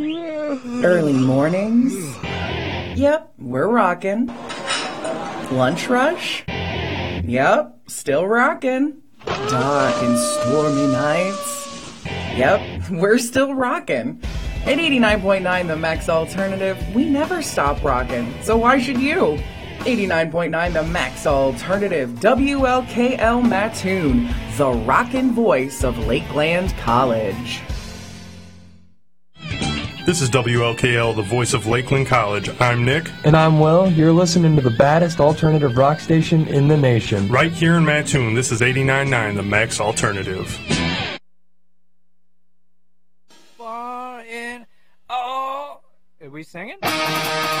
Early mornings? Yep, we're rockin'. Lunch rush? Yep, still rockin'. Dark and stormy nights? Yep, we're still rockin'. At 89.9 The Max Alternative, we never stop rockin', so why should you? 89.9 The Max Alternative, WLKL Mattoon, the rockin' voice of Lakeland College. This is WLKL, the voice of Lakeland College. I'm Nick. And I'm Will. You're listening to the baddest alternative rock station in the nation. Right here in Mattoon, this is 89.9 The Max Alternative. Far in, oh, are we singing?